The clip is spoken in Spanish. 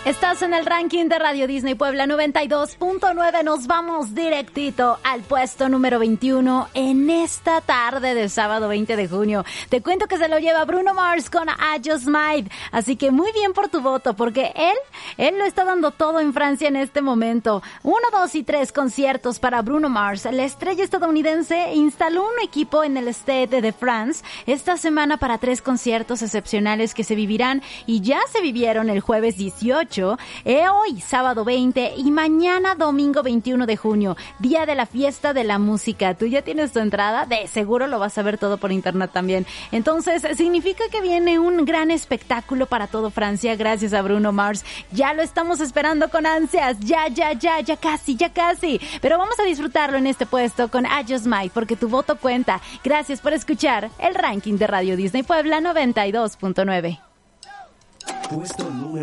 Estás en el ranking de Radio Disney Puebla 92.9. Nos vamos directito al puesto número 21 en esta tarde de sábado 20 de junio. Te cuento que se lo lleva Bruno Mars con I Just Might. Así que muy bien por tu voto, porque él lo está dando todo en Francia en este momento. 1, 2 y 3 conciertos para Bruno Mars. La estrella estadounidense instaló un equipo en el Stade de France esta semana para 3 conciertos excepcionales que se vivirán y ya se vivieron el jueves 18, hoy sábado 20 y mañana domingo 21 de junio, día de la fiesta de la música. ¿Tú ya tienes tu entrada? De seguro lo vas a ver todo por internet también. Entonces, significa que viene un gran espectáculo para todo Francia gracias a Bruno Mars. Ya lo estamos esperando con ansias. Ya casi. Pero vamos a disfrutarlo en este puesto con I Just Might, porque tu voto cuenta. Gracias por escuchar el ranking de Radio Disney Puebla 92.9. Puesto número